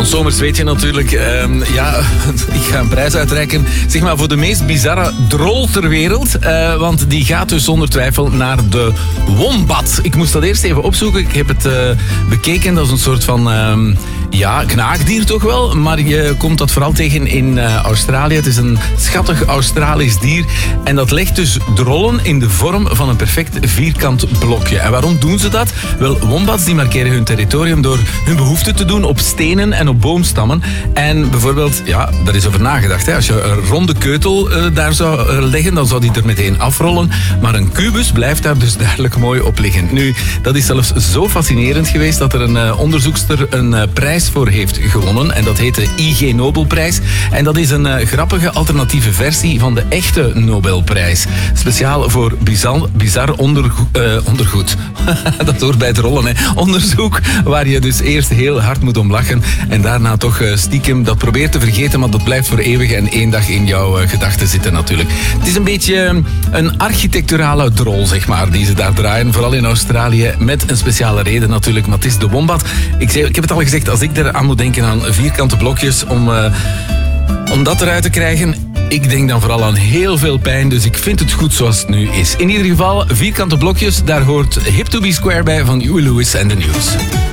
van Somers weet je natuurlijk. Ik ga een prijs uitreiken. Zeg maar voor de meest bizarre drol ter wereld. Want die gaat dus zonder twijfel naar de wombat. Ik moest dat eerst even opzoeken. Ik heb het bekeken. Dat is een soort van knaagdier toch wel. Maar je komt dat vooral tegen in Australië. Het is een schattig Australisch dier. En dat legt dus drollen in de vorm van een perfect vierkant blokje. En waarom doen ze dat? Wel, wombats die markeren hun territorium door hun behoefte te doen op stenen en op boomstammen. En bijvoorbeeld, daar is over nagedacht. Hè. Als je een ronde keutel daar zou leggen, dan zou die er meteen afrollen. Maar een kubus blijft daar dus duidelijk mooi op liggen. Nu, dat is zelfs zo fascinerend geweest dat er een onderzoekster een prijs voor heeft gewonnen. En dat heet de IG Nobelprijs. En dat is een grappige alternatieve versie van de echte Nobelprijs. Speciaal voor bizar ondergoed. Dat hoort bij het rollen, hè. Onderzoek waar je dus eerst heel hard moet om lachen en daarna toch stiekem dat probeert te vergeten, maar dat blijft voor eeuwig en één dag in jouw gedachten zitten natuurlijk. Het is een beetje een architecturale drol, zeg maar, die ze daar draaien. Vooral in Australië, met een speciale reden natuurlijk, maar het is de wombat. Ik heb het al gezegd, als ik eraan moet denken aan vierkante blokjes om dat eruit te krijgen, ik denk dan vooral aan heel veel pijn, dus ik vind het goed zoals het nu is. In ieder geval, vierkante blokjes, daar hoort Hip to be Square bij van Huey Lewis en The News.